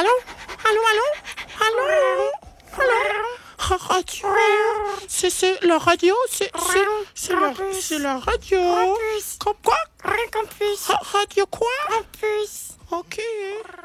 Allô? Allô, allô? Allô? Allô? Radio? C'est la radio? C'est la radio? Campus. Quoi? Campus. Radio quoi? Campus. Ok.